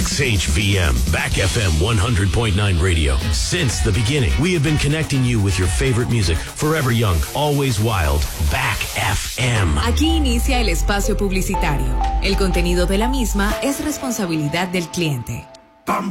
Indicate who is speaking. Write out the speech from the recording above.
Speaker 1: XHVM, Back FM 100.9 radio. Since the beginning, we have been connecting you with your favorite music. Forever young, always wild. Back FM.
Speaker 2: Aquí inicia el espacio publicitario. El contenido de la misma es responsabilidad del cliente.